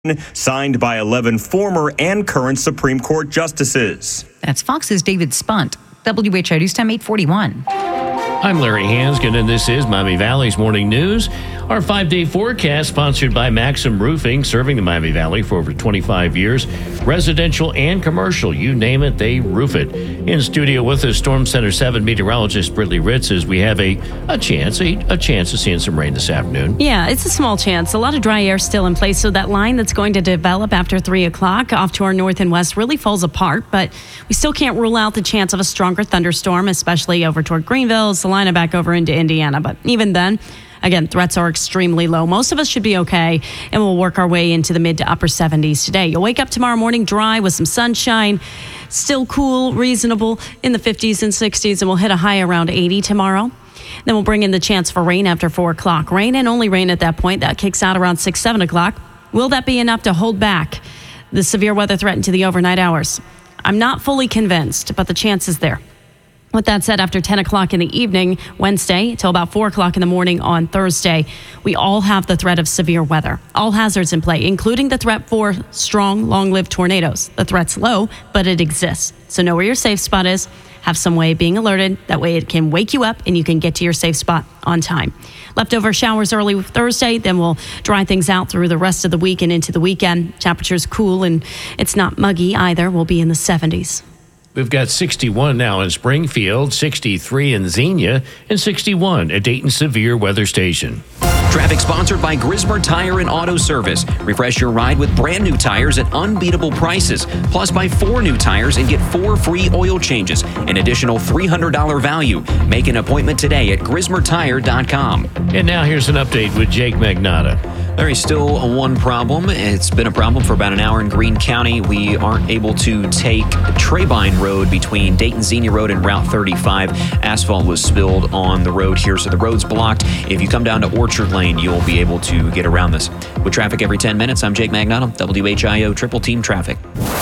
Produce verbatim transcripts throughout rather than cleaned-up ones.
signed by eleven former and current Supreme Court justices. That's Fox's David Spunt. W H I News Time eight forty-one. I'm Larry Hanskin, and this is Miami Valley's Morning News. Our five-day forecast sponsored by Maxim Roofing, serving the Miami Valley for over twenty-five years. Residential and commercial, you name it, they roof it. In studio with us, Storm Center seven meteorologist Brittany Ritz, as we have a, a chance, a, a chance of seeing some rain this afternoon. Yeah, it's a small chance. A lot of dry air still in place, so that line that's going to develop after three o'clock off to our north and west really falls apart, but we still can't rule out the chance of a stronger thunderstorm, especially over toward Greenville, Salina, back over into Indiana. But even then, again, threats are extremely low. Most of us should be okay, and we'll work our way into the mid to upper seventies today. You'll wake up tomorrow morning dry with some sunshine, still cool, reasonable in the fifties and sixties, and we'll hit a high around eighty tomorrow. Then we'll bring in the chance for rain after four o'clock. Rain and only rain at that point. That kicks out around six, seven o'clock. Will that be enough to hold back the severe weather threat into the overnight hours? I'm not fully convinced, but the chance is there. With that said, after ten o'clock in the evening, Wednesday, till about four o'clock in the morning on Thursday, we all have the threat of severe weather. All hazards in play, including the threat for strong, long-lived tornadoes. The threat's low, but it exists. So know where your safe spot is. Have some way of being alerted. That way it can wake you up and you can get to your safe spot on time. Leftover showers early Thursday, then we'll dry things out through the rest of the week and into the weekend. Temperature's cool and it's not muggy either. We'll be in the seventies. We've got sixty-one now in Springfield, sixty-three in Xenia, and sixty-one at Dayton Severe Weather Station. Traffic sponsored by Grismer Tire and Auto Service. Refresh your ride with brand new tires at unbeatable prices. Plus, buy four new tires and get four free oil changes. An additional three hundred dollars value. Make an appointment today at grismer tire dot com. And now here's an update with Jake Magnotta. There is still one problem. It's been a problem for about an hour in Greene County. We aren't able to take Trebein Road between Dayton Xenia Road and Route thirty-five. Asphalt was spilled on the road here, so the road's blocked. If you come down to Orchard Lane, you'll be able to get around this. With traffic every ten minutes, I'm Jake Magnotta, W H I O Triple Team Traffic.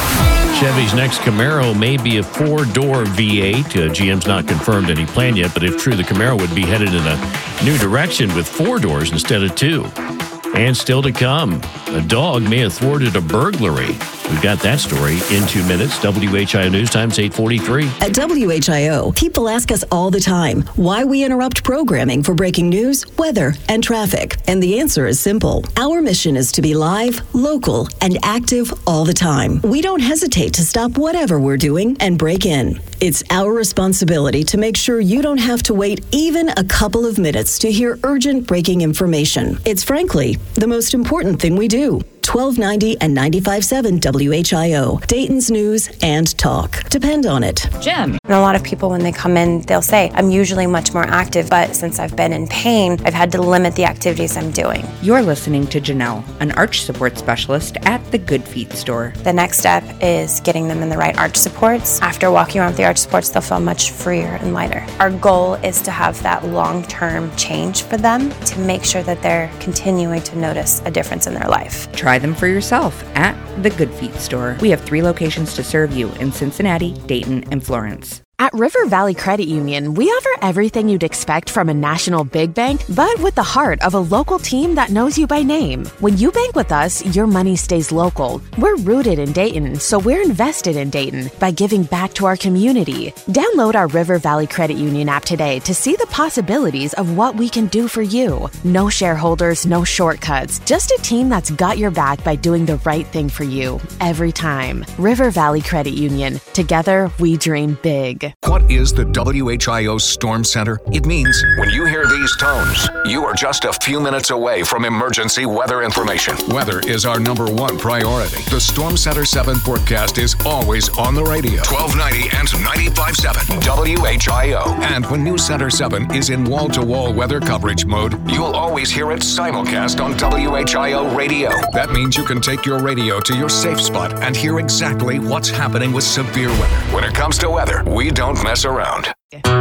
Chevy's next Camaro may be a four-door V eight. Uh, G M's not confirmed any plan yet, but if true, the Camaro would be headed in a new direction with four doors instead of two. And still to come, a dog may have thwarted a burglary. We've got that story in two minutes. W H I O News Time's eight forty-three. At W H I O, people ask us all the time why we interrupt programming for breaking news, weather, and traffic. And the answer is simple. Our mission is to be live, local, and active all the time. We don't hesitate to stop whatever we're doing and break in. It's our responsibility to make sure you don't have to wait even a couple of minutes to hear urgent breaking information. It's frankly the most important thing we do. twelve ninety and ninety-five point seven W H I O, Dayton's news and talk. Depend on it. Jen. And a lot of people, when they come in, they'll say, I'm usually much more active, but since I've been in pain, I've had to limit the activities I'm doing. You're listening to Janelle, an arch support specialist at the Good Feet store. The next step is getting them in the right arch supports. After walking around with the arch supports, they'll feel much freer and lighter. Our goal is to have that long-term change for them to make sure that they're continuing to notice a difference in their life. Try them for yourself at the Good Feet store. We have three locations to serve you in Cincinnati, Dayton, and Florence. At River Valley Credit Union, we offer everything you'd expect from a national big bank, but with the heart of a local team that knows you by name. When you bank with us, your money stays local. We're rooted in Dayton, so we're invested in Dayton by giving back to our community. Download our River Valley Credit Union app today to see the possibilities of what we can do for you. No shareholders, no shortcuts, just a team that's got your back by doing the right thing for you every time. River Valley Credit Union. Together, we dream big. What is the W H I O Storm Center? It means when you hear these tones, you are just a few minutes away from emergency weather information. Weather is our number one priority. The Storm Center seven forecast is always on the radio. twelve ninety and ninety-five point seven W H I O. And when News Center seven is in wall-to-wall weather coverage mode, you'll always hear it simulcast on W H I O radio. That means you can take your radio to your safe spot and hear exactly what's happening with severe weather. When it comes to weather, we don't mess around.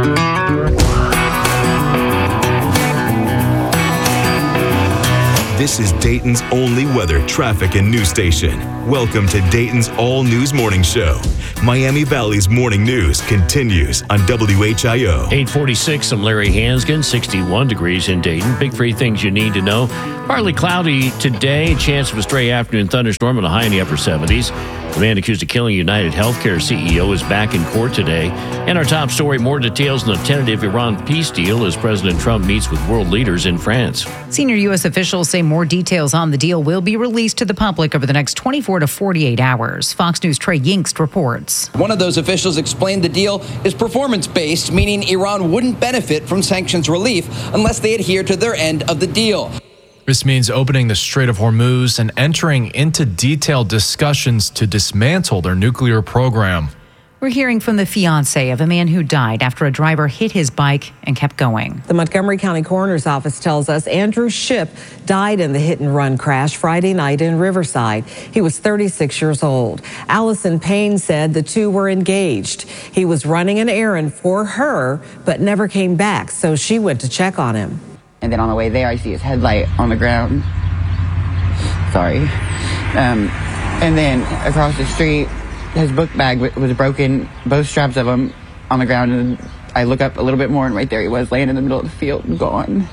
This is Dayton's only weather, traffic, and news station. Welcome to Dayton's all-news morning show. Miami Valley's morning news continues on W H I O. eight forty-six, I'm Larry Hansgen, sixty-one degrees in Dayton. Big three things you need to know. Partly cloudy today, chance of a stray afternoon thunderstorm and a high in the upper seventies. The man accused of killing United Healthcare C E O is back in court today. And our top story, more details on the tentative Iran peace deal as President Trump meets with world leaders in France. Senior U S officials say more details on the deal will be released to the public over the next twenty-four to forty-eight hours. Fox News' Trey Yingst reports. One of those officials explained the deal is performance-based, meaning Iran wouldn't benefit from sanctions relief unless they adhere to their end of the deal. This means opening the Strait of Hormuz and entering into detailed discussions to dismantle their nuclear program. We're hearing from the fiancé of a man who died after a driver hit his bike and kept going. The Montgomery County Coroner's Office tells us Andrew Shipp died in the hit-and-run crash Friday night in Riverside. He was thirty-six years old. Allison Payne said the two were engaged. He was running an errand for her, but never came back, so she went to check on him. And then on the way there, I see his headlight on the ground. Sorry. Um, and then across the street, his book bag was broken, both straps of them on the ground. And I look up a little bit more, and right there he was, laying in the middle of the field and gone.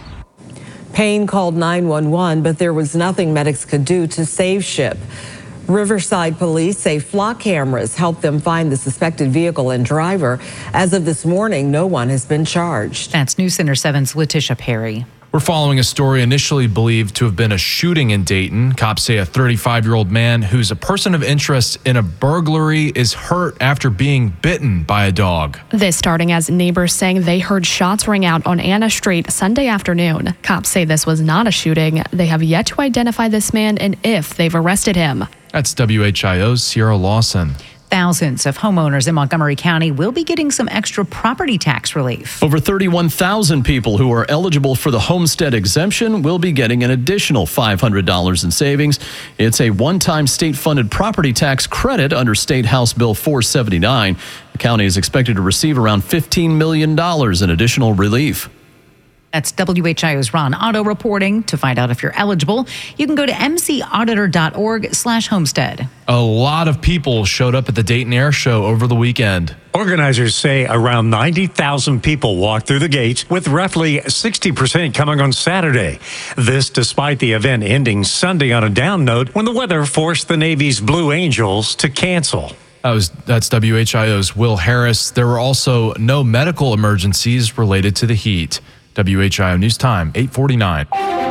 Payne called nine one one, but there was nothing medics could do to save Shipp. Riverside police say flock cameras helped them find the suspected vehicle and driver. As of this morning, no one has been charged. That's News Center seven's Letitia Perry. We're following a story initially believed to have been a shooting in Dayton. Cops say a thirty-five-year-old man who's a person of interest in a burglary is hurt after being bitten by a dog. This starting as neighbors saying they heard shots ring out on Anna Street Sunday afternoon. Cops say this was not a shooting. They have yet to identify this man and if they've arrested him. That's W H I O's Sierra Lawson. Thousands of homeowners in Montgomery County will be getting some extra property tax relief. Over thirty-one thousand people who are eligible for the homestead exemption will be getting an additional five hundred dollars in savings. It's a one-time state-funded property tax credit under State House Bill four seventy-nine. The county is expected to receive around fifteen million dollars in additional relief. That's W H I O's Ron Otto reporting. To find out if you're eligible, you can go to m c auditor dot org slash homestead. A lot of people showed up at the Dayton Air Show over the weekend. Organizers say around ninety thousand people walked through the gates, with roughly sixty percent coming on Saturday. This despite the event ending Sunday on a down note when the weather forced the Navy's Blue Angels to cancel. That was, that's W H I O's Will Harris. There were also no medical emergencies related to the heat. W H I O News Time, eight forty-nine.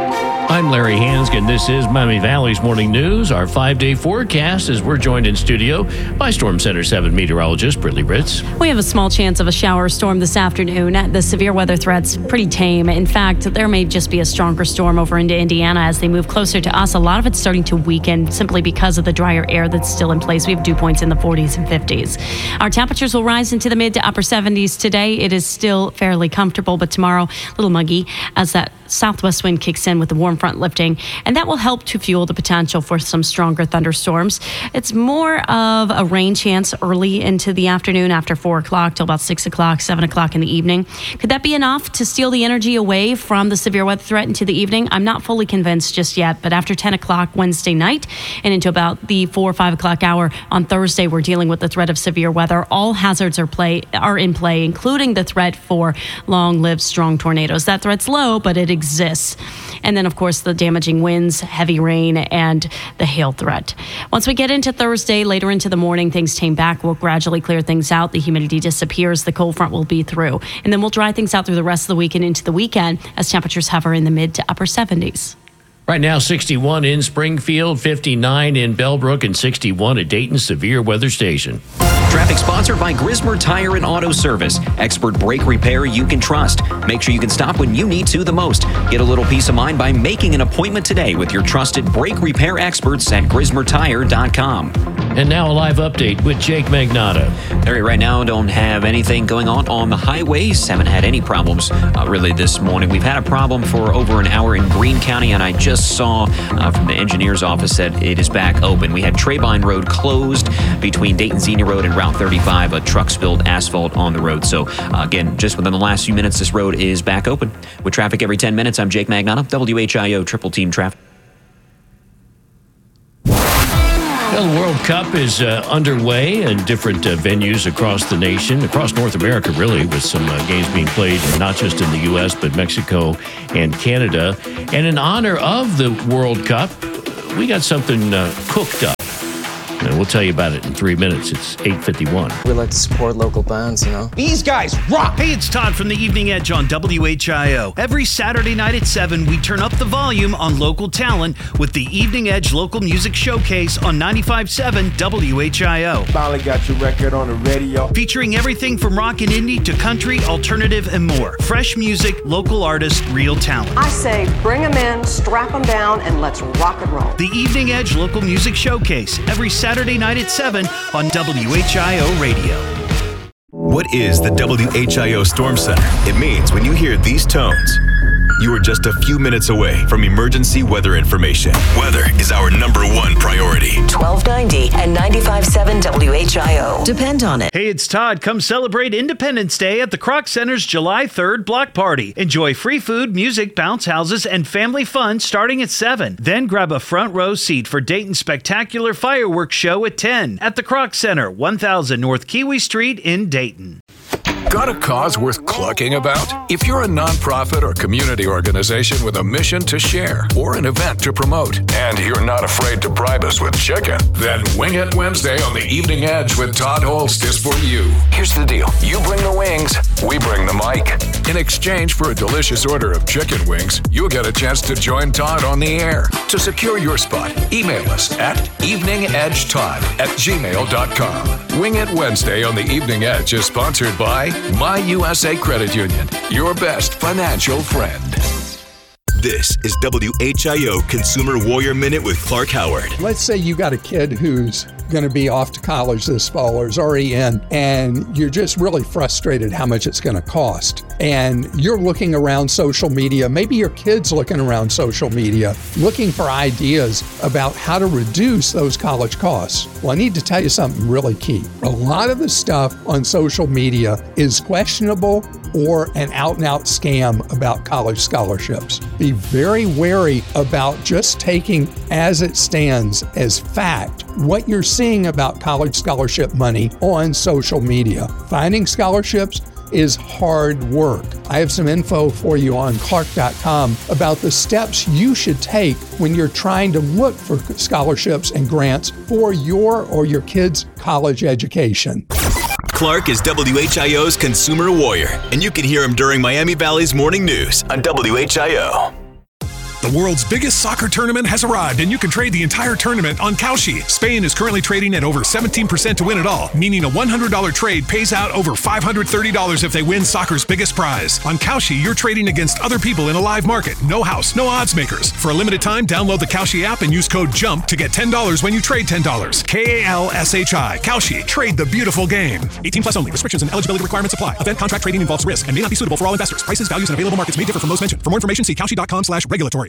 I'm Larry Hansgen. This is Miami Valley's Morning News. Our five-day forecast as we're joined in studio by Storm Center seven meteorologist Brittany Ritz. We have a small chance of a shower or storm this afternoon. The severe weather threat's pretty tame. In fact, there may just be a stronger storm over into Indiana as they move closer to us. A lot of it's starting to weaken simply because of the drier air that's still in place. We have dew points in the forties and fifties. Our temperatures will rise into the mid to upper seventies today. It is still fairly comfortable, but tomorrow a little muggy as that southwest wind kicks in with the warm front lifting, and that will help to fuel the potential for some stronger thunderstorms. It's more of a rain chance early into the afternoon after four o'clock till about six o'clock, seven o'clock in the evening. Could that be enough to steal the energy away from the severe weather threat into the evening? I'm not fully convinced just yet, but after ten o'clock Wednesday night and into about the four or five o'clock hour on Thursday, we're dealing with the threat of severe weather. All hazards are play are in play, including the threat for long-lived strong tornadoes. That threat's low, but it exists. And then, of course, the damaging winds, heavy rain, and the hail threat. Once we get into Thursday, later into the morning, things tame back. We'll gradually clear things out. The humidity disappears. The cold front will be through. And then we'll dry things out through the rest of the week and into the weekend as temperatures hover in the mid to upper seventies. Right now, sixty-one in Springfield, fifty-nine in Bellbrook, and sixty-one at Dayton Severe Weather Station. Traffic sponsored by Grismer Tire and Auto Service. Expert brake repair you can trust. Make sure you can stop when you need to the most. Get a little peace of mind by making an appointment today with your trusted brake repair experts at grismer tire dot com. And now a live update with Jake Magnotta. Larry, right now don't have anything going on on the highways. Haven't had any problems uh, really this morning. We've had a problem for over an hour in Greene County, and I just saw uh, from the engineer's office that it is back open. We had Treybine Road closed between Dayton Xenia Road and Route thirty-five. A truck spilled asphalt on the road. So uh, again, just within the last few minutes, this road is back open. With traffic every ten minutes, I'm Jake Magnotta, W H I O Triple Team Traffic. Well, the World Cup is uh, underway in different uh, venues across the nation, across North America, really, with some uh, games being played not just in the U S, but Mexico and Canada. And in honor of the World Cup, we got something uh, cooked up. And we'll tell you about it in three minutes. It's eight fifty-one. We like to support local bands, you know. These guys rock! Hey, it's Todd from the Evening Edge on W H I O. Every Saturday night at seven, we turn up the volume on local talent with the Evening Edge Local Music Showcase on ninety-five point seven W H I O. Finally got your record on the radio. Featuring everything from rock and indie to country, alternative, and more. Fresh music, local artists, real talent. I say bring them in, strap them down, and let's rock and roll. The Evening Edge Local Music Showcase, every Saturday night at seven on W H I O Radio. What is the W H I O Storm Center? It means when you hear these tones, you are just a few minutes away from emergency weather information. Weather is our number one priority. twelve ninety and ninety-five point seven W H I O. Depend on it. Hey, it's Todd. Come celebrate Independence Day at the Kroc Center's July third block party. Enjoy free food, music, bounce houses, and family fun starting at seven. Then grab a front row seat for Dayton's spectacular fireworks show at ten at the Kroc Center, one thousand North Kiwi Street in Dayton. Got a cause worth clucking about? If you're a nonprofit or community organization with a mission to share or an event to promote, and you're not afraid to bribe us with chicken, then Wing It Wednesday on the Evening Edge with Todd Holst is for you. Here's the deal. You bring the wings, we bring the mic. In exchange for a delicious order of chicken wings, you'll get a chance to join Todd on the air. To secure your spot, email us at eveningedgetodd at gmail dot com. Wing It Wednesday on the Evening Edge is sponsored by My U S A Credit Union, your best financial friend. This is W H I O Consumer Warrior Minute with Clark Howard. Let's say you got a kid who's going to be off to college this fall or is already in, and you're just really frustrated how much it's going to cost. And you're looking around social media, maybe your kid's looking around social media, looking for ideas about how to reduce those college costs. Well, I need to tell you something really key. A lot of the stuff on social media is questionable or an out-and-out scam about college scholarships. Be very wary about just taking as it stands as fact what you're seeing about college scholarship money on social media. Finding scholarships is hard work. I have some info for you on clark dot com about the steps you should take when you're trying to look for scholarships and grants for your or your kid's college education. Clark is W H I O's Consumer Warrior, and you can hear him during Miami Valley's Morning News on W H I O. The world's biggest soccer tournament has arrived, and you can trade the entire tournament on Kalshi. Spain is currently trading at over seventeen percent to win it all, meaning a one hundred dollars trade pays out over five hundred thirty dollars if they win soccer's biggest prize. On Kalshi, you're trading against other people in a live market. No house, no odds makers. For a limited time, download the Kalshi app and use code JUMP to get ten dollars when you trade ten dollars. K A L S H I. Kalshi. Trade the beautiful game. eighteen plus only. Restrictions and eligibility requirements apply. Event contract trading involves risk and may not be suitable for all investors. Prices, values, and available markets may differ from those mentioned. For more information, see kalshi dot com slash regulatory.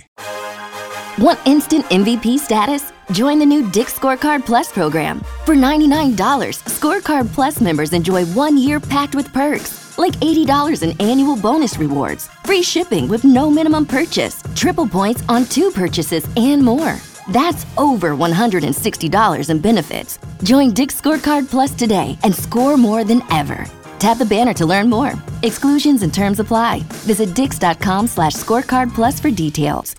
Want instant M V P status? Join the new Dick's Scorecard Plus program. For ninety-nine dollars, Scorecard Plus members enjoy one year packed with perks, like eighty dollars in annual bonus rewards, free shipping with no minimum purchase, triple points on two purchases, and more. That's over one hundred sixty dollars in benefits. Join Dick's Scorecard Plus today and score more than ever. Tap the banner to learn more. Exclusions and terms apply. Visit dix dot com slash scorecard plus for details.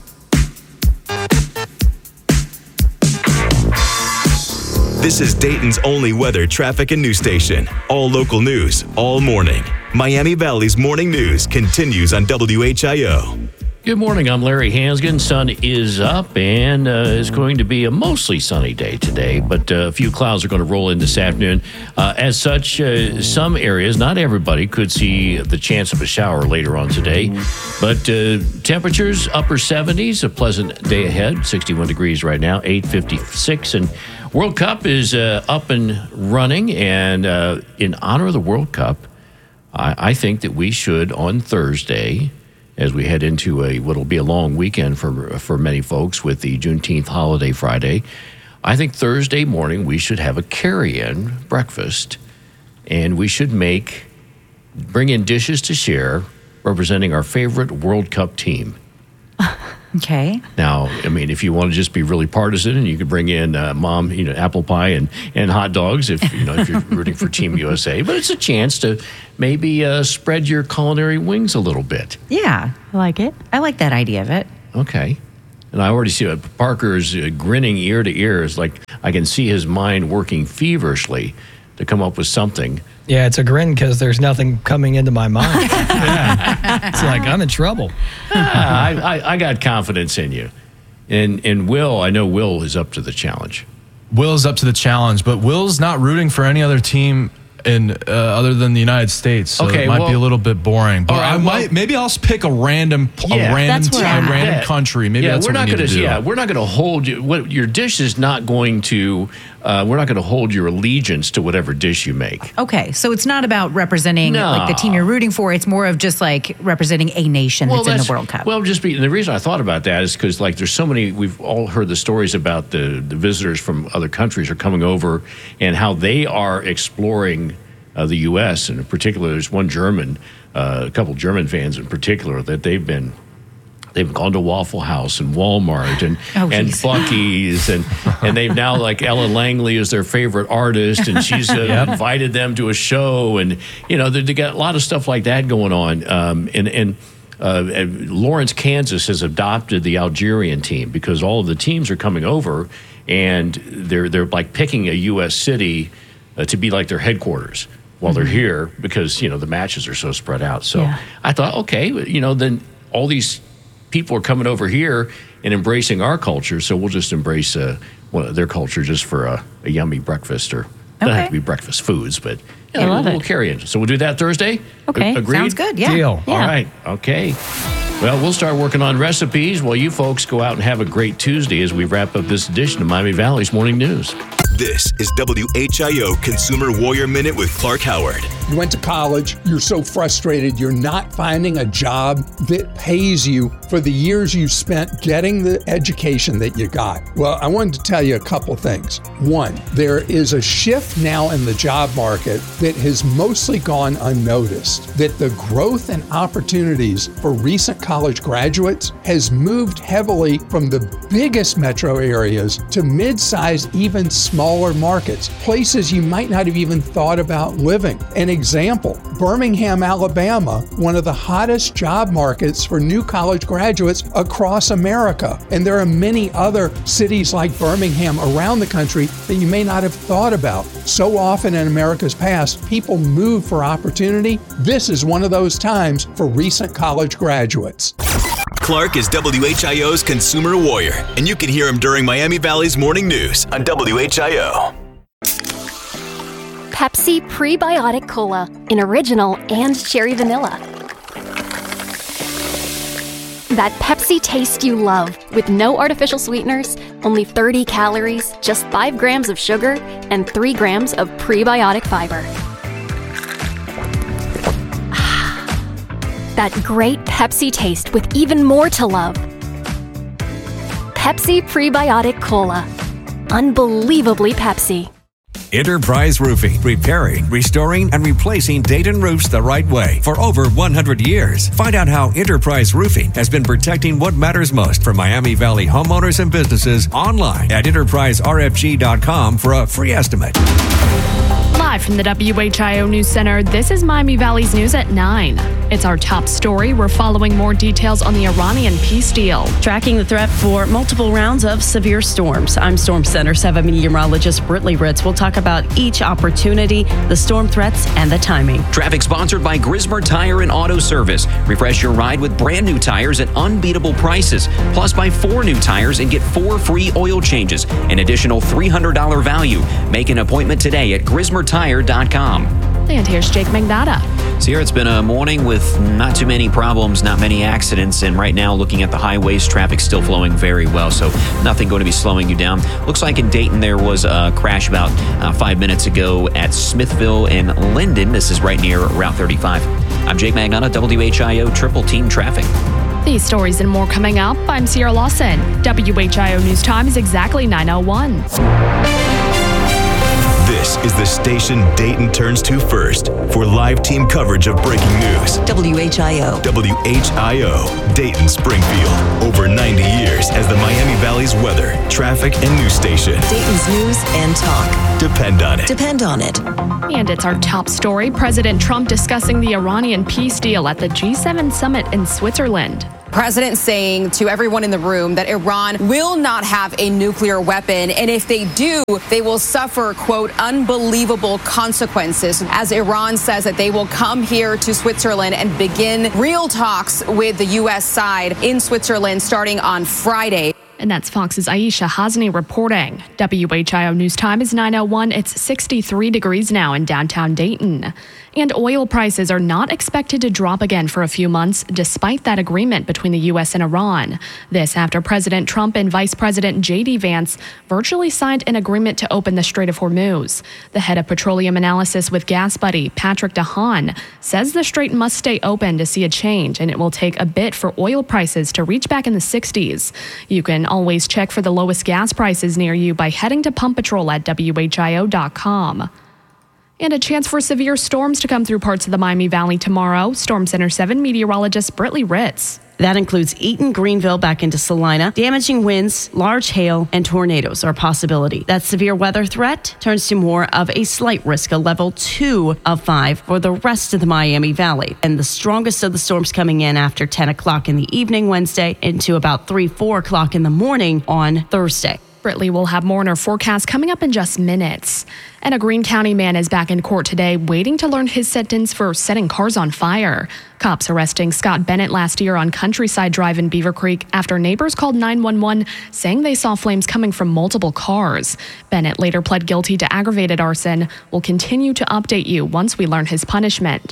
This is Dayton's only weather, traffic, and news station. All local news, all morning. Miami Valley's Morning News continues on W H I O. Good morning. I'm Larry Hansgen. Sun is up, and uh, it's going to be a mostly sunny day today, but uh, a few clouds are going to roll in this afternoon. Uh, as such, uh, some areas, not everybody, could see the chance of a shower later on today, but uh, temperatures upper seventies, a pleasant day ahead, sixty-one degrees right now, eight fifty-six, and World Cup is uh, up and running, and uh, in honor of the World Cup, I, I think that we should, on Thursday, as we head into a what'll be a long weekend for for many folks with the Juneteenth holiday Friday, I think Thursday morning we should have a carry-in breakfast, and we should make bring in dishes to share representing our favorite World Cup team. Okay. Now, I mean, if you want to just be really partisan, and you could bring in uh, mom, you know, apple pie and, and hot dogs if you know if you're rooting for Team U S A. But it's a chance to maybe uh, spread your culinary wings a little bit. Yeah, I like it. I like that idea of it. Okay. And I already see uh, Parker's uh, grinning ear to ear. It's like I can see his mind working feverishly to come up with something. Yeah, it's a grin because there's nothing coming into my mind. Yeah. It's like I'm in trouble. ah, I, I, I got confidence in you. And, and Will, I know Will is up to the challenge. Will is up to the challenge, but Will's not rooting for any other team in uh, other than the United States, so Okay, it might well- be a little bit boring. But All right, I well- might maybe I'll pick a random a Yeah. random That's team, what a I- random Yeah. country. Maybe yeah, that's we're what not we need gonna, to do. Yeah, we're not going to hold you. What your dish is not going to. Uh, we're not going to hold your allegiance to whatever dish you make. Okay, so it's not about representing No. like the team you're rooting for. It's more of just like representing a nation that's, in the World Cup. Well, just be, and the reason I thought about that is because like there's so many. We've all heard the stories about the the visitors from other countries are coming over and how they are exploring uh, the U S And in particular, there's one German, uh, a couple German fans in particular that they've been. They've gone to Waffle House and Walmart and, Oh, and geez. Buc-ee's and and they've now like Ellen Langley is their favorite artist and she's uh, Yep. invited them to a show and you know they, they got a lot of stuff like that going on um, and and uh, and Lawrence, Kansas has adopted the Algerian team because all of the teams are coming over and they're they're like picking a U S city uh, to be like their headquarters while they're here because you know the matches are so spread out. So Yeah. I thought, okay, you know, then all these people are coming over here and embracing our culture, so we'll just embrace uh, well, their culture just for a, a yummy breakfast, or doesn't have to be breakfast foods, but you know, I love we'll, it. we'll carry it. So we'll do that Thursday. Okay. A- agreed? Sounds good. Yeah. Deal. Yeah. All right. Okay. Well, we'll start working on recipes while you folks go out and have a great Tuesday as we wrap up this edition of Miami Valley's Morning News. This is W H I O Consumer Warrior Minute with Clark Howard. You went to college, you're so frustrated, you're not finding a job that pays you for the years you spent getting the education that you got. Well, I wanted to tell you a couple things. One, there is a shift now in the job market that has mostly gone unnoticed, that the growth and opportunities for recent college graduates has moved heavily from the biggest metro areas to mid-sized, even smaller markets, places you might not have even thought about living. An example, Birmingham, Alabama, one of the hottest job markets for new college graduates across America. And there are many other cities like Birmingham around the country that you may not have thought about. So often in America's past, people move for opportunity. This is one of those times for recent college graduates. Clark is W H I O's Consumer Warrior, and you can hear him during Miami Valley's Morning News on W H I O. Pepsi Prebiotic Cola in original and cherry vanilla. That Pepsi taste you love with no artificial sweeteners, only thirty calories, just five grams of sugar, and three grams of prebiotic fiber. That great Pepsi taste with even more to love. Pepsi Prebiotic Cola. Unbelievably Pepsi. Enterprise Roofing, repairing, restoring, and replacing Dayton roofs the right way for over one hundred years. Find out how Enterprise Roofing has been protecting what matters most for Miami Valley homeowners and businesses online at enterprise r f g dot com for a free estimate. Live from the W H I O News Center, this is Miami Valley's News at nine. It's our top story. We're following more details on the Iranian peace deal. Tracking the threat for multiple rounds of severe storms. I'm Storm Center seven meteorologist Britley Ritz. We'll talk about each opportunity, the storm threats, and the timing. Traffic sponsored by Grismer Tire and Auto Service. Refresh your ride with brand new tires at unbeatable prices. Plus, buy four new tires and get four free oil changes. An additional three hundred dollars value. Make an appointment today at grismer tire dot com. And here's Jake Magnata. Sierra, it's been a morning with not too many problems, not many accidents, and right now looking at the highways, traffic still flowing very well, so nothing going to be slowing you down. Looks like in Dayton there was a crash about uh, five minutes ago at Smithville and Linden. This is right near Route thirty-five. I'm Jake Magnata, W H I O Triple Team Traffic. These stories and more coming up. I'm Sierra Lawson. W H I O News Time is exactly nine oh one. This is the station Dayton turns to first for live team coverage of breaking news. W H I O. W H I O, Dayton Springfield. Over ninety years as the Miami Valley's weather, traffic, and news station. Dayton's news and talk. Depend on it. Depend on it. And it's our top story. President Trump discussing the Iranian peace deal at the G seven summit in Switzerland. President saying to everyone in the room that Iran will not have a nuclear weapon, and if they do, they will suffer, quote, unbelievable consequences, as Iran says that they will come here to Switzerland and begin real talks with the U S side in Switzerland starting on Friday. And that's Fox's Aisha Hasni reporting. W H I O News Time is nine oh one. It's sixty-three degrees now in downtown Dayton. And oil prices are not expected to drop again for a few months, despite that agreement between the U S and Iran. This after President Trump and Vice President J D Vance virtually signed an agreement to open the Strait of Hormuz. The head of petroleum analysis with GasBuddy, Patrick DeHaan, says the strait must stay open to see a change, and it will take a bit for oil prices to reach back in the sixties. You can always check for the lowest gas prices near you by heading to Pump Patrol at W H I O dot com. And a chance for severe storms to come through parts of the Miami Valley tomorrow. Storm Center seven meteorologist Britley Ritz. That includes Eaton, Greenville, back into Salina. Damaging winds, large hail, and tornadoes are a possibility. That severe weather threat turns to more of a slight risk, a level two of five for the rest of the Miami Valley. And the strongest of the storms coming in after ten o'clock in the evening Wednesday into about three, four o'clock in the morning on Thursday. Britley will have more in her forecast coming up in just minutes. And a Greene County man is back in court today waiting to learn his sentence for setting cars on fire. Cops arresting Scott Bennett last year on Countryside Drive in Beaver Creek after neighbors called nine one one saying they saw flames coming from multiple cars. Bennett later pled guilty to aggravated arson. We'll continue to update you once we learn his punishment.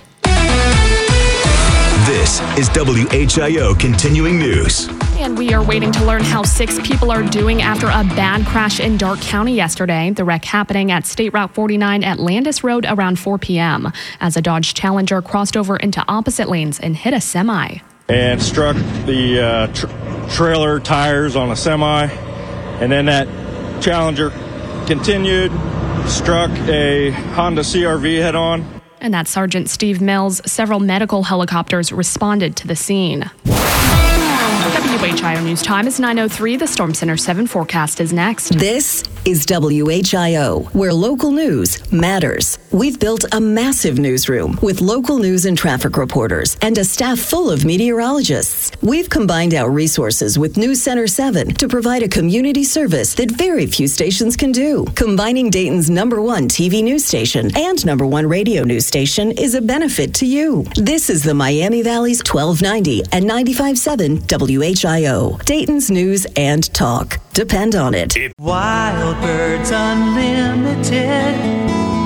This is W H I O Continuing News. And we are waiting to learn how six people are doing after a bad crash in Darke County yesterday. The wreck happening at State Route forty-nine at Landis Road around four p.m. as a Dodge Challenger crossed over into opposite lanes and hit a semi. And struck the uh, tr- trailer tires on a semi. And then that Challenger continued, struck a Honda C R V head on. And that's Sergeant Steve Mills. Several medical helicopters responded to the scene. W H I O News Time is nine oh three. The Storm Center seven forecast is next. This is W H I O, where local news matters. We've built a massive newsroom with local news and traffic reporters and a staff full of meteorologists. We've combined our resources with News Center seven to provide a community service that very few stations can do. Combining Dayton's number one T V news station and number one radio news station is a benefit to you. This is the Miami Valley's twelve ninety and ninety-five point seven W H I O, Dayton's news and talk. Depend on it. Wild Birds Unlimited.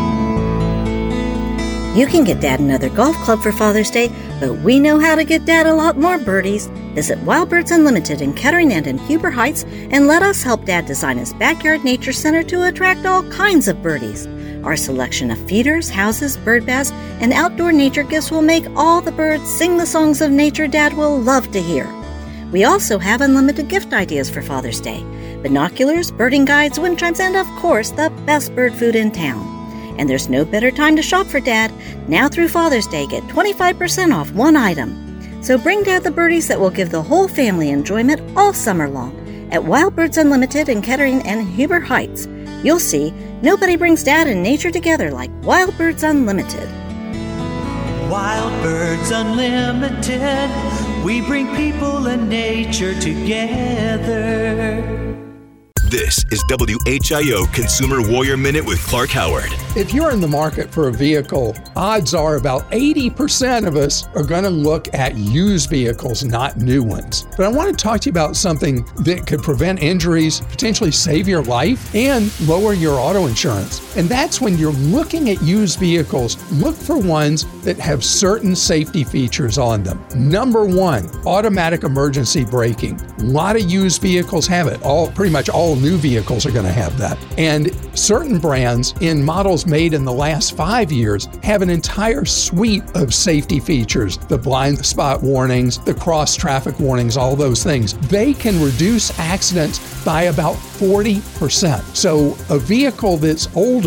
You can get Dad another golf club for Father's Day, but we know how to get Dad a lot more birdies. Visit Wild Birds Unlimited in Kettering and in Huber Heights and let us help Dad design his backyard nature center to attract all kinds of birdies. Our selection of feeders, houses, bird baths, and outdoor nature gifts will make all the birds sing the songs of nature Dad will love to hear. We also have unlimited gift ideas for Father's Day. Binoculars, birding guides, wind chimes, and of course, the best bird food in town. And there's no better time to shop for Dad. Now through Father's Day, get twenty-five percent off one item. So bring Dad the birdies that will give the whole family enjoyment all summer long at Wild Birds Unlimited in Kettering and Huber Heights. You'll see, nobody brings Dad and nature together like Wild Birds Unlimited. Wild Birds Unlimited, we bring people and nature together. This is W H I O Consumer Warrior Minute with Clark Howard. If you're in the market for a vehicle, odds are about eighty percent of us are going to look at used vehicles, not new ones. But I want to talk to you about something that could prevent injuries, potentially save your life, and lower your auto insurance. And that's when you're looking at used vehicles, look for ones that have certain safety features on them. Number one, automatic emergency braking. A lot of used vehicles have it. All pretty much all new vehicles are going to have that. And certain brands in models made in the last five years have an entire suite of safety features. The blind spot warnings, the cross traffic warnings, all those things. They can reduce accidents by about forty percent. So a vehicle that's older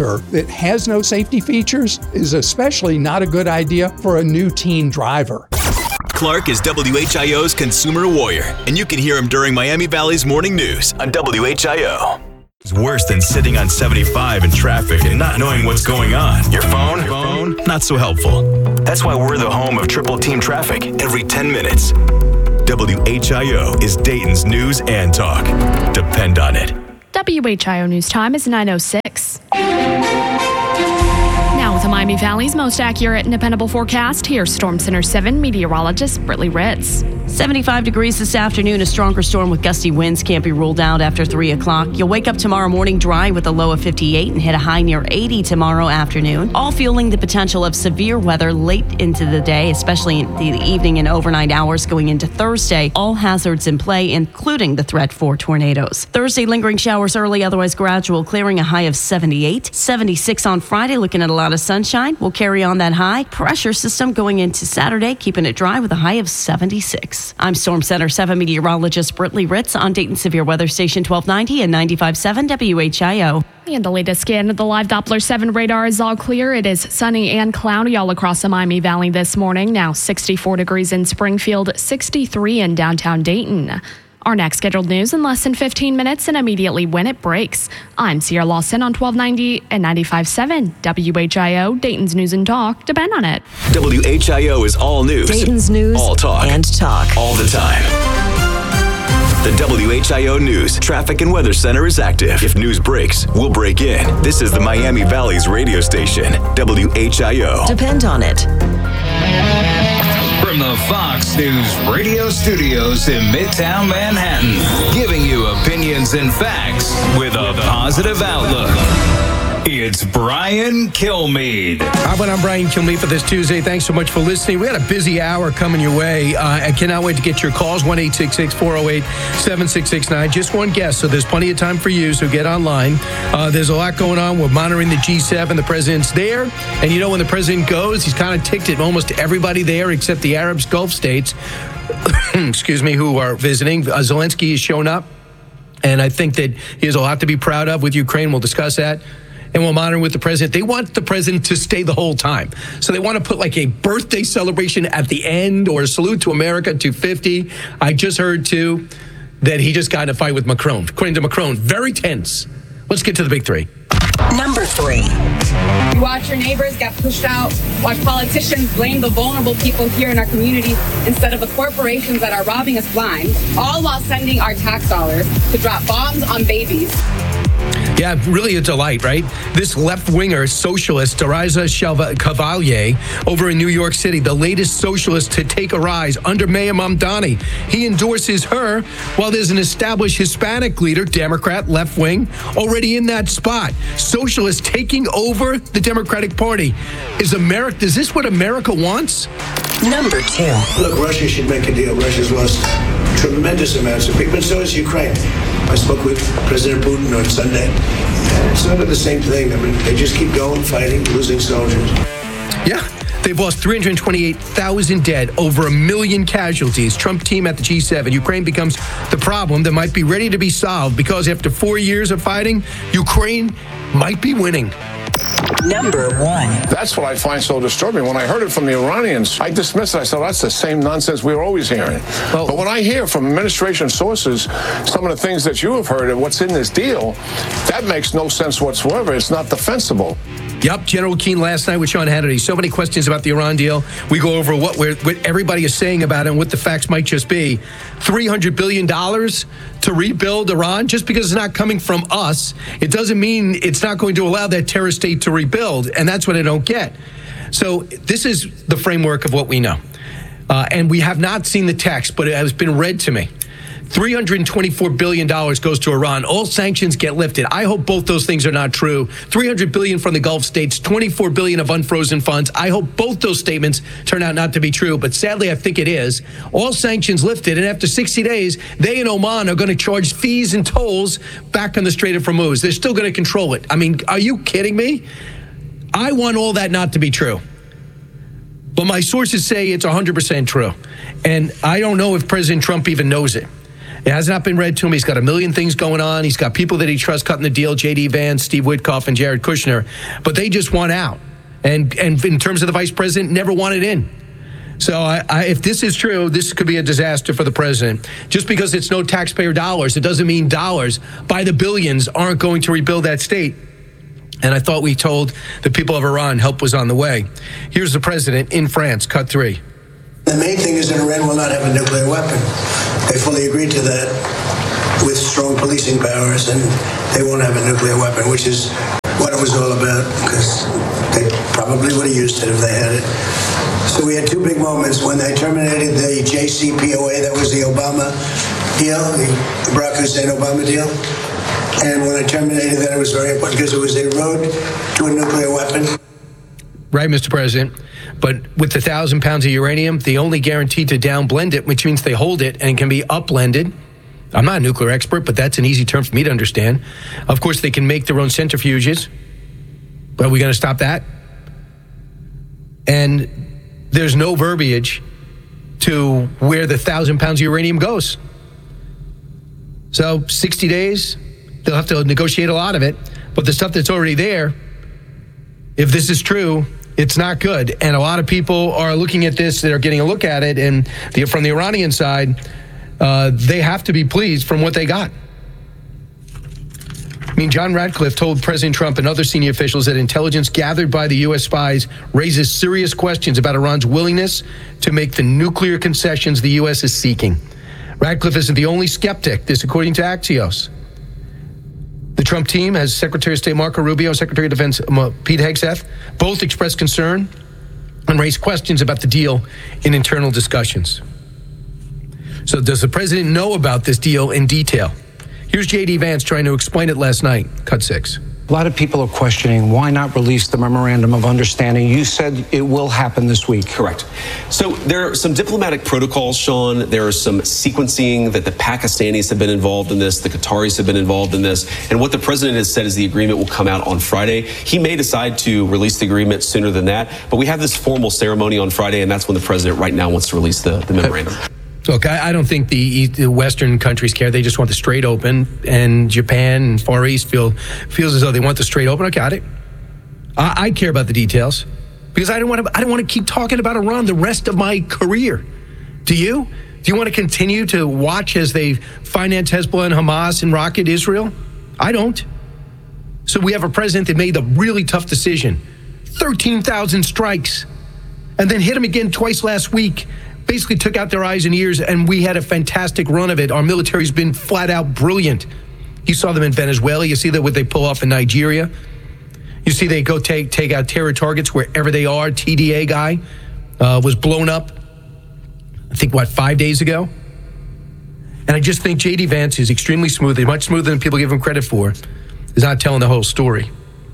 older that has no safety features is especially not a good idea for a new teen driver. Clark is W H I O's consumer warrior, and you can hear him during Miami Valley's morning news on W H I O. It's worse than sitting on seventy-five in traffic and not knowing what's going on. Your phone? Your phone? Not so helpful. That's why we're the home of triple team traffic every ten minutes. W H I O is Dayton's news and talk. Depend on it. W H I O News Time is nine oh six. Now with the Miami Valley's most accurate and dependable forecast, here's Storm Center seven meteorologist Britley Ritz. seventy-five degrees this afternoon. A stronger storm with gusty winds can't be ruled out after three o'clock. You'll wake up tomorrow morning dry with a low of fifty-eight and hit a high near eighty tomorrow afternoon. All fueling the potential of severe weather late into the day, especially in the evening and overnight hours going into Thursday. All hazards in play, including the threat for tornadoes. Thursday, lingering showers early, otherwise gradual clearing, a high of seventy-eight. seventy-six on Friday, looking at a lot of sunshine. We'll carry on that high. Pressure system going into Saturday, keeping it dry with a high of seventy-six. I'm Storm Center seven meteorologist Britley Ritz on Dayton Severe Weather Station twelve ninety and ninety-five point seven W H I O. And the latest scan of the live Doppler seven radar is all clear. It is sunny and cloudy all across the Miami Valley this morning. Now sixty-four degrees in Springfield, sixty-three in downtown Dayton. Our next scheduled news in less than fifteen minutes and immediately when it breaks. I'm Sierra Lawson on twelve ninety and ninety-five point seven W H I O, Dayton's News and Talk. Depend on it. W H I O is all news. Dayton's news all talk. and talk. All the time. The W H I O News Traffic and Weather Center is active. If news breaks, we'll break in. This is the Miami Valley's radio station, W H I O. Depend on it. From the Fox News radio studios in Midtown Manhattan, giving you opinions and facts with a positive outlook. It's Brian Kilmeade. Hi, I'm Brian Kilmeade for this Tuesday. Thanks so much for listening. We had a busy hour coming your way. Uh, I cannot wait to get your calls, one eight six six, four oh eight, seven six six nine. Just one guest, so there's plenty of time for you, so get online. Uh, there's a lot going on. We're monitoring the G seven. The president's there. And you know when the president goes, he's kind of ticked at almost everybody there except the Arab Gulf states, excuse me, who are visiting. Uh, Zelensky has shown up, and I think that he has a lot to be proud of with Ukraine. We'll discuss that. And we'll monitor with the president. They want the president to stay the whole time. So they want to put like a birthday celebration at the end or a salute to America two fifty. I just heard, too, that he just got in a fight with Macron. According to Macron, very tense. Let's get to the big three. Number three. You watch your neighbors get pushed out. Watch politicians blame the vulnerable people here in our community instead of the corporations that are robbing us blind, all while sending our tax dollars to drop bombs on babies. Yeah, really a delight, right? This left-winger socialist, Teresa Cavalier, over in New York City, the latest socialist to take a rise under Mayor Mamdani. He endorses her while there's an established Hispanic leader, Democrat, left-wing, already in that spot. Socialists taking over the Democratic Party. Is America, is this what America wants? Number two. Look, Russia should make a deal. Russia's lost tremendous amounts of people, and so has Ukraine. I spoke with President Putin on Sunday. It's not the same thing. I mean, they just keep going, fighting, losing soldiers. Yeah. They've lost three hundred twenty-eight thousand dead, over a million casualties. Trump team at the G seven. Ukraine becomes the problem that might be ready to be solved because after four years of fighting, Ukraine might be winning. Number one. That's what I find so disturbing. When I heard it from the Iranians, I dismissed it. I said, that's the same nonsense we were always hearing. Well, but when I hear from administration sources some of the things that you have heard and what's in this deal, that makes no sense whatsoever. It's not defensible. Yep, General Keane last night with Sean Hannity. So many questions about the Iran deal. We go over what we're, what everybody is saying about it and what the facts might just be. three hundred billion dollars to rebuild Iran, just because it's not coming from us, it doesn't mean it's not going to allow that terrorist state to rebuild. And that's what I don't get. So this is the framework of what we know. Uh, and we have not seen the text, but it has been read to me. three hundred twenty-four billion dollars goes to Iran. All sanctions get lifted. I hope both those things are not true. three hundred billion dollars from the Gulf states, twenty-four billion dollars of unfrozen funds. I hope both those statements turn out not to be true, but sadly I think it is. All sanctions lifted, and after sixty days, they and Oman are going to charge fees and tolls back on the Strait of Hormuz. They're still going to control it. I mean, are you kidding me? I want all that not to be true. But my sources say it's one hundred percent true. And I don't know if President Trump even knows it. It has not been read to him. He's got a million things going on. He's got people that he trusts cutting the deal, J D Vance, Steve Witkoff, and Jared Kushner. But they just want out. And and in terms of the vice president, never wanted in. So I, I, if this is true, this could be a disaster for the president. Just because it's no taxpayer dollars, it doesn't mean dollars by the billions aren't going to rebuild that state. And I thought we told the people of Iran help was on the way. Here's the president in France, cut three. The main thing is that Iran will not have a nuclear weapon. They fully agreed to that with strong policing powers, and they won't have a nuclear weapon, which is what it was all about, because they probably would have used it if they had it. So we had two big moments when they terminated the J C P O A, that was the Obama deal, the Barack Hussein Obama deal. And when I terminated that, it was very important because it was a road to a nuclear weapon. Right, Mister President. But with the thousand pounds of uranium, they only guarantee to downblend it, which means they hold it and it can be upblended. I'm not a nuclear expert, but that's an easy term for me to understand. Of course, they can make their own centrifuges. But are we going to stop that? And there's no verbiage to where the thousand pounds of uranium goes. So sixty days, they'll have to negotiate a lot of it. But the stuff that's already there, if this is true, it's not good. And a lot of people are looking at this, that are getting a look at it. And the, from the Iranian side, uh, they have to be pleased from what they got. I mean, John Ratcliffe told President Trump and other senior officials that intelligence gathered by the U S spies raises serious questions about Iran's willingness to make the nuclear concessions the U S is seeking. Ratcliffe isn't the only skeptic, this according to Axios. The Trump team has Secretary of State Marco Rubio and Secretary of Defense Pete Hegseth both expressed concern and raised questions about the deal in internal discussions. So does the president know about this deal in detail? Here's J D Vance trying to explain it last night. Cut six. A lot of people are questioning why not release the memorandum of understanding. You said it will happen this week. Correct. So there are some diplomatic protocols, Sean. There is some sequencing that the Pakistanis have been involved in this. The Qataris have been involved in this. And what the president has said is the agreement will come out on Friday. He may decide to release the agreement sooner than that. But we have this formal ceremony on Friday, and that's when the president right now wants to release the, the memorandum. Look, I, I don't think the, the Western countries care. They just want the straight open, and Japan and Far East feel feels as though they want the straight open. I got it. I, I care about the details because I don't want to. I don't want to keep talking about Iran the rest of my career. Do you? Do you want to continue to watch as they finance Hezbollah and Hamas and rocket Israel? I don't. So we have a president that made the really tough decision: thirteen thousand strikes, and then hit him again twice last week. Basically took out their eyes and ears, and we had a fantastic run of it. Our military's been flat out brilliant. You saw them in Venezuela. You see that what they pull off in Nigeria. You see they go take take out terror targets wherever they are. T D A guy uh, was blown up, I think, what, five days ago? And I just think J D Vance is extremely smooth. He's much smoother than people give him credit for. He's not telling the whole story.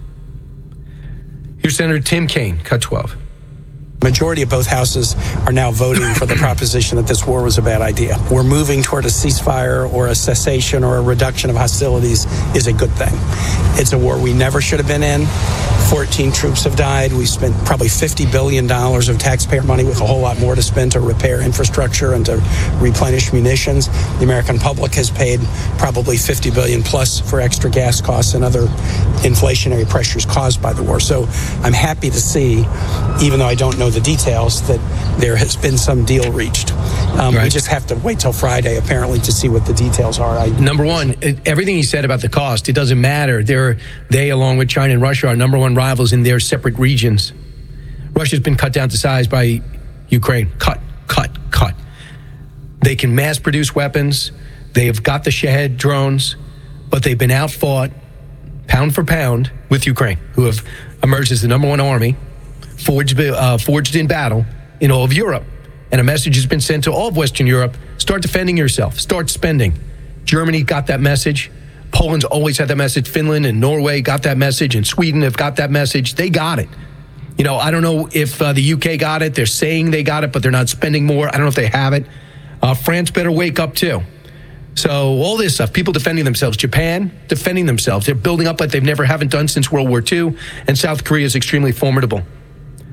Here's Senator Tim Kaine, cut twelve. Majority of both houses are now voting for the proposition that this war was a bad idea. We're moving toward a ceasefire or a cessation or a reduction of hostilities is a good thing. It's a war we never should have been in. fourteen troops have died. We spent probably fifty billion dollars of taxpayer money with a whole lot more to spend to repair infrastructure and to replenish munitions. The American public has paid probably fifty billion dollars plus for extra gas costs and other inflationary pressures caused by the war. So I'm happy to see, even though I don't know the details, that there has been some deal reached. Um, right. We just have to wait till Friday, apparently, to see what the details are. I, number one, everything he said about the cost, it doesn't matter. They're, they, along with China and Russia, are number one rivals in their separate regions. Russia's been cut down to size by Ukraine. Cut, cut, cut. They can mass produce weapons. They have got the Shahed drones, but they've been outfought pound for pound with Ukraine, who have emerged as the number one army, forged, uh, forged in battle in all of Europe. And a message has been sent to all of Western Europe: start defending yourself, start spending. Germany got that message. Poland's always had that message. Finland and Norway got that message, and Sweden have got that message. They got it. You know, I don't know if uh, the U K got it. They're saying they got it, but they're not spending more. I don't know if they have it. Uh, France better wake up too. So all this stuff, people defending themselves, Japan defending themselves. They're building up like they've never haven't done since World War Two, and South Korea is extremely formidable.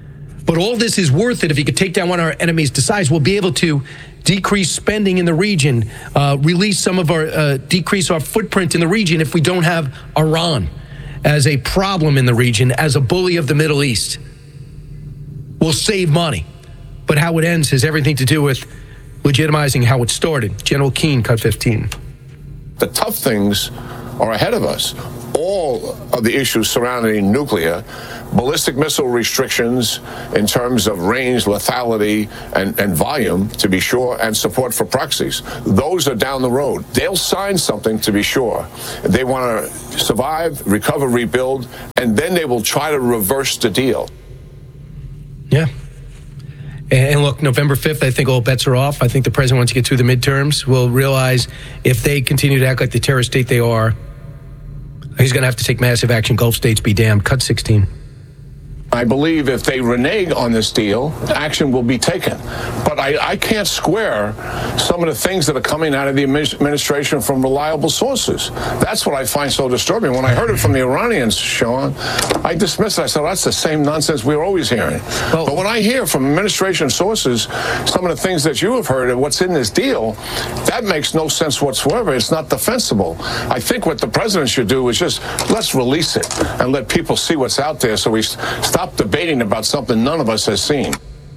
But all this is worth it if you could take down one of our enemies to size. We'll be able to decrease spending in the region, uh, release some of our, uh, decrease our footprint in the region if we don't have Iran as a problem in the region, as a bully of the Middle East. We'll save money. But how it ends has everything to do with legitimizing how it started. General Keane, cut fifteen. The tough things are ahead of us. All of the issues surrounding nuclear, ballistic missile restrictions in terms of range, lethality, and, and volume, to be sure, and support for proxies. Those are down the road. They'll sign something, to be sure. They want to survive, recover, rebuild, and then they will try to reverse the deal. Yeah. And look, November fifth, I think all bets are off. I think the president, once you get through the midterms, will realize if they continue to act like the terrorist state they are, he's going to have to take massive action. Gulf states be damned. Cut sixteen. I believe if they renege on this deal, action will be taken. But I, I can't square some of the things that are coming out of the administration from reliable sources. That's what I find so disturbing. When I heard it from the Iranians, Sean, I dismissed it. I said, well, that's the same nonsense we're always hearing. Well, but when I hear from administration sources some of the things that you have heard and what's in this deal, that makes no sense whatsoever. It's not defensible. I think what the president should do is just let's release it and let people see what's out there so we stop debating about something none of us has seen.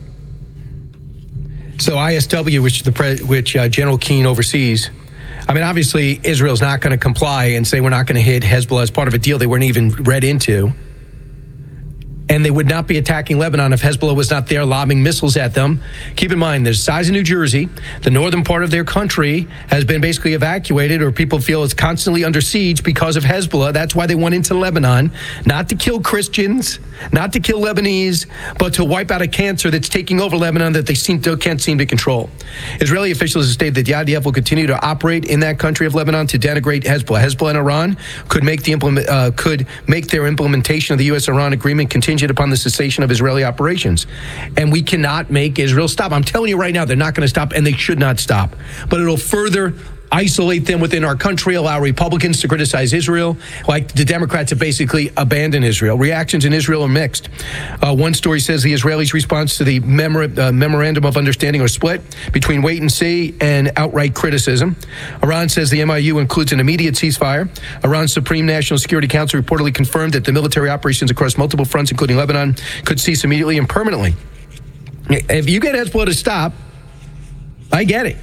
So I S W, which the pre- which uh, General Keane oversees, I mean, obviously Israel's not going to comply and say we're not going to hit Hezbollah as part of a deal they weren't even read into. And they would not be attacking Lebanon if Hezbollah was not there lobbing missiles at them. Keep in mind, the size of New Jersey, the northern part of their country has been basically evacuated, or people feel it's constantly under siege because of Hezbollah. That's why they went into Lebanon, not to kill Christians, not to kill Lebanese, but to wipe out a cancer that's taking over Lebanon that they seem to, can't seem to control. Israeli officials have stated that the I D F will continue to operate in that country of Lebanon to denigrate Hezbollah. Hezbollah and Iran could make the implement, uh, could make their implementation of the U S Iran agreement contingent upon the cessation of Israeli operations. And we cannot make Israel stop. I'm telling you right now, they're not going to stop, and they should not stop. But it'll further isolate them within our country, allow Republicans to criticize Israel, like the Democrats have basically abandoned Israel. Reactions in Israel are mixed. Uh, one story says the Israelis' response to the memor- uh, memorandum of understanding are split between wait and see and outright criticism. Iran says the M I U includes an immediate ceasefire. Iran's Supreme National Security Council reportedly confirmed that the military operations across multiple fronts, including Lebanon, could cease immediately and permanently. If you get Hezbollah to stop, I get it.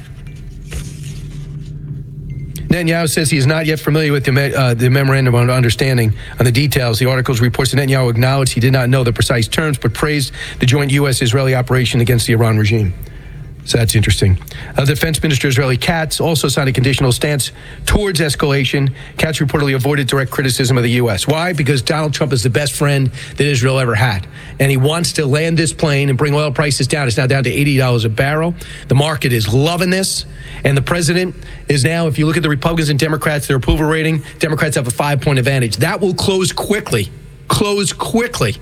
Netanyahu says he is not yet familiar with the, uh, the memorandum of understanding on the details. The articles reports that Netanyahu acknowledged he did not know the precise terms, but praised the joint U S-Israeli operation against the Iran regime. So that's interesting. Uh, Defense Minister Israeli Katz also signed a conditional stance towards escalation. Katz reportedly avoided direct criticism of the U S. Why? Because Donald Trump is the best friend that Israel ever had. And he wants to land this plane and bring oil prices down. It's now down to eighty dollars a barrel. The market is loving this. And the president is now, if you look at the Republicans and Democrats, their approval rating, Democrats have a five-point advantage. That will close quickly. Close quickly.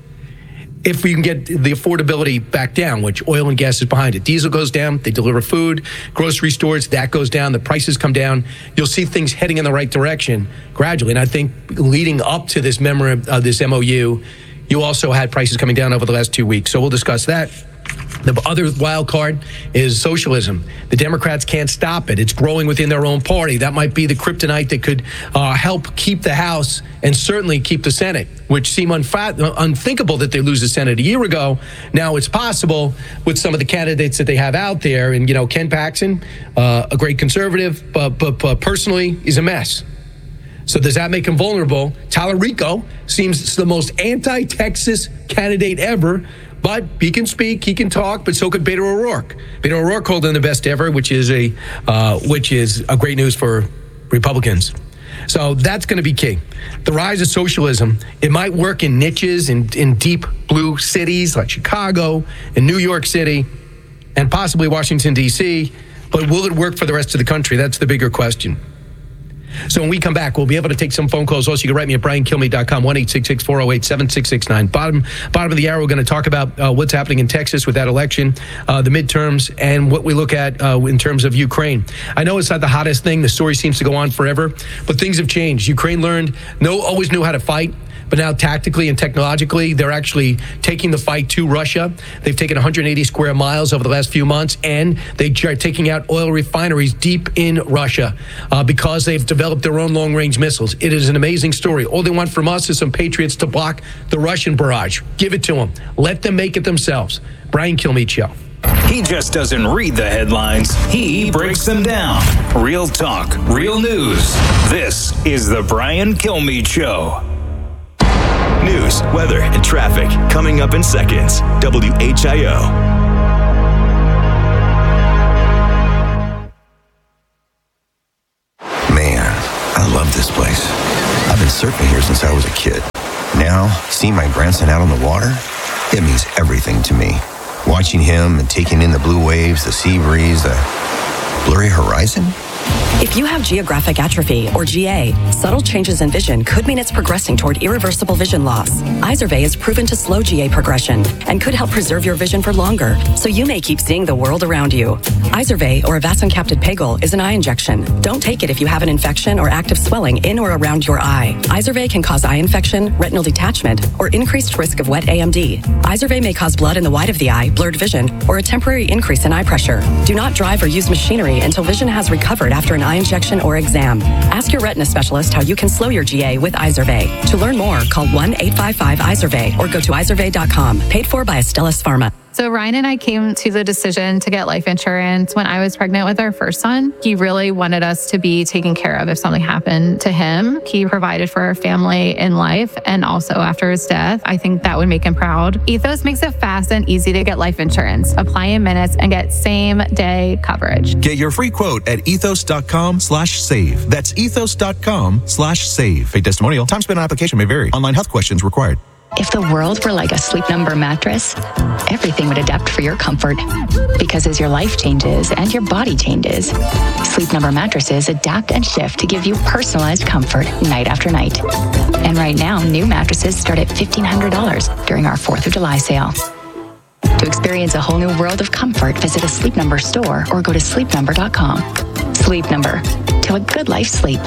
If we can get the affordability back down, which oil and gas is behind it. Diesel goes down, they deliver food, grocery stores, that goes down, the prices come down. You'll see things heading in the right direction gradually. And I think leading up to this memorandum, uh, this M O U, you also had prices coming down over the last two weeks. So we'll discuss that. The other wild card is socialism. The Democrats can't stop it. It's growing within their own party. That might be the kryptonite that could uh, help keep the House and certainly keep the Senate, which seemed unfa- unthinkable that they lose the Senate a year ago. Now it's possible with some of the candidates that they have out there. And, you know, Ken Paxton, uh, a great conservative, but, but, but personally is a mess. So does that make him vulnerable? Tyler Rico seems the most anti-Texas candidate ever. But he can speak, he can talk, but so could Beto O'Rourke. Beto O'Rourke called him the best ever, which is a uh, which is a great news for Republicans. So that's going to be key. The rise of socialism, it might work in niches, in, in deep blue cities like Chicago and New York City and possibly Washington, D C, but will it work for the rest of the country? That's the bigger question. So when we come back, we'll be able to take some phone calls. Also, you can write me at brian kilmeade dot com, one eight six six, four oh eight, seven six six nine. Bottom, bottom of the hour, we're going to talk about uh, what's happening in Texas with that election, uh, the midterms, and what we look at uh, in terms of Ukraine. I know it's not the hottest thing. The story seems to go on forever, but things have changed. Ukraine learned, no, always knew how to fight, but now tactically and technologically, they're actually taking the fight to Russia. They've taken one hundred eighty square miles over the last few months, and they are taking out oil refineries deep in Russia uh, because they've developed their own long-range missiles. It is an amazing story. All they want from us is some patriots to block the Russian barrage. Give it to them. Let them make it themselves. Brian Kilmeade Show. He just doesn't read the headlines. He breaks them down. Real talk, real news. This is the Brian Kilmeade Show. News, weather, and traffic coming up in seconds. W H I O. Man, I love this place. I've been surfing here since I was a kid. Now, seeing my grandson out on the water, it means everything to me. Watching him and taking in the blue waves, the sea breeze, the blurry horizon. If you have geographic atrophy, or G A, subtle changes in vision could mean it's progressing toward irreversible vision loss. Izervay is proven to slow G A progression and could help preserve your vision for longer, so you may keep seeing the world around you. Izervay, or avacincaptad pegol, is an eye injection. Don't take it if you have an infection or active swelling in or around your eye. Izervay can cause eye infection, retinal detachment, or increased risk of wet A M D. Izervay may cause blood in the white of the eye, blurred vision, or a temporary increase in eye pressure. Do not drive or use machinery until vision has recovered after an eye injection or exam. Ask your retina specialist how you can slow your G A with Izervay. To learn more, call one eight five five Izervay or go to izervay dot com. Paid for by Astellas Pharma. So Ryan and I came to the decision to get life insurance when I was pregnant with our first son. He really wanted us to be taken care of if something happened to him. He provided for our family in life and also after his death. I think that would make him proud. Ethos makes it fast and easy to get life insurance. Apply in minutes and get same day coverage. Get your free quote at ethos.com slash save. That's ethos.com slash save. A testimonial. Time spent on application may vary. Online health questions required. If the world were like a Sleep Number mattress, everything would adapt for your comfort. Because as your life changes and your body changes, Sleep Number mattresses adapt and shift to give you personalized comfort night after night. And right now, new mattresses start at fifteen hundred dollars during our fourth of July sale. To experience a whole new world of comfort, visit a Sleep Number store or go to sleep number dot com. Sleep Number. To a good life sleep.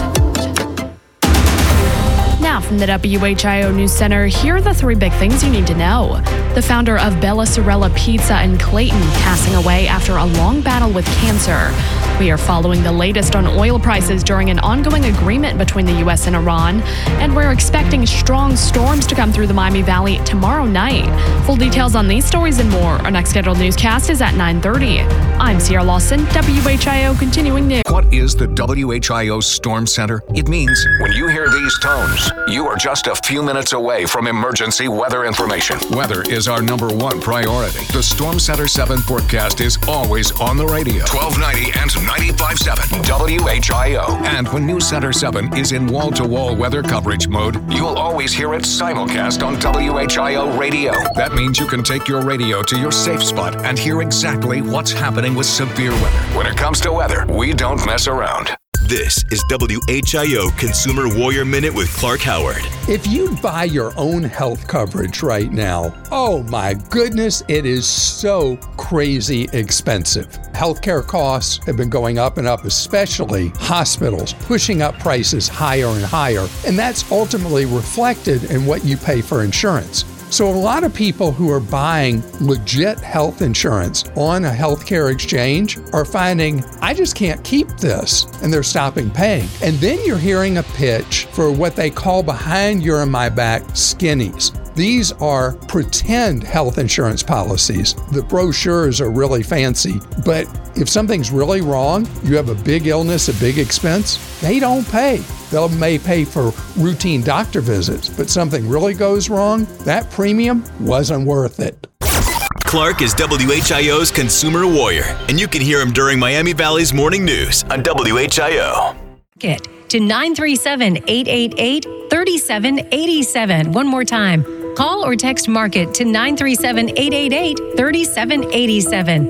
Now from the W H I O News Center, here are the three big things you need to know. The founder of Bella Sorella Pizza in Clayton passing away after a long battle with cancer. We are following the latest on oil prices during an ongoing agreement between the U S and Iran. And we're expecting strong storms to come through the Miami Valley tomorrow night. Full details on these stories and more. Our next scheduled newscast is at nine thirty. I'm Sierra Lawson, W H I O Continuing News. What is the W H I O Storm Center? It means when you hear these tones, you are just a few minutes away from emergency weather information. Weather is our number one priority. The Storm Center seven forecast is always on the radio. twelve ninety and ninety-five point seven W H I O. And when News Center seven is in wall-to-wall weather coverage mode, you'll always hear it simulcast on W H I O radio. That means you can take your radio to your safe spot and hear exactly what's happening with severe weather. When it comes to weather, we don't mess around. This is W H I O Consumer Warrior Minute with Clark Howard. If you buy your own health coverage right now, oh my goodness, it is so crazy expensive. Healthcare costs have been going up and up, especially hospitals, pushing up prices higher and higher. And that's ultimately reflected in what you pay for insurance. So a lot of people who are buying legit health insurance on a healthcare exchange are finding, I just can't keep this, and they're stopping paying. And then you're hearing a pitch for what they call behind your and my back skinnies. These are pretend health insurance policies. The brochures are really fancy, but if something's really wrong, you have a big illness, a big expense, they don't pay. They may pay for routine doctor visits, but something really goes wrong, that premium wasn't worth it. Clark is W H I O's Consumer Warrior, and you can hear him during Miami Valley's Morning News on W H I O. Get to nine three seven, eight eight eight, three seven eight seven. One more time. Call or text Market to nine three seven, eight eight eight, three seven eight seven.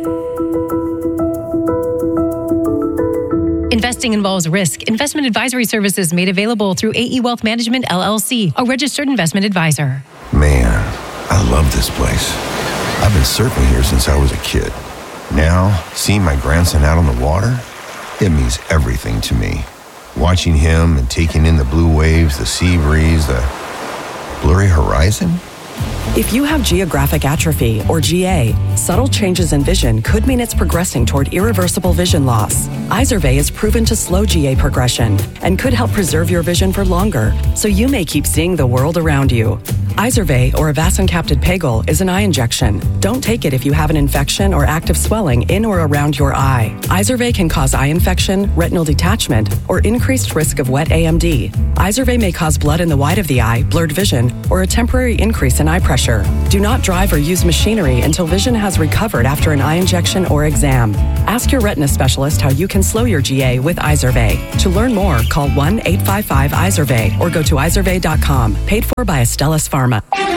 Investing involves risk. Investment advisory services made available through A E Wealth Management, L L C, a registered investment advisor. Man, I love this place. I've been surfing here since I was a kid. Now, seeing my grandson out on the water, it means everything to me. Watching him and taking in the blue waves, the sea breeze, the blurry horizon? If you have geographic atrophy, or G A, subtle changes in vision could mean it's progressing toward irreversible vision loss. Izervay is proven to slow G A progression and could help preserve your vision for longer, so you may keep seeing the world around you. Izervay, or avacincaptad pegol, is an eye injection. Don't take it if you have an infection or active swelling in or around your eye. Izervay can cause eye infection, retinal detachment, or increased risk of wet A M D. Izervay may cause blood in the white of the eye, blurred vision, or a temporary increase in eye pressure. Do not drive or use machinery until vision has recovered after an eye injection or exam. Ask your retina specialist how you can slow your G A with Izervay. To learn more, call one eight five five Izervay or go to izervay dot com. Paid for by Astellas Pharma.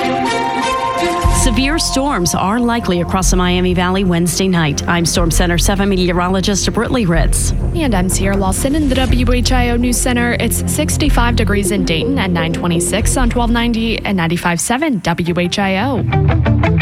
Severe storms are likely across the Miami Valley Wednesday night. I'm Storm Center seven meteorologist Brittany Ritz. And I'm Sierra Lawson in the W H I O News Center. It's sixty-five degrees in Dayton at nine twenty-six on twelve ninety and ninety-five point seven W H I O.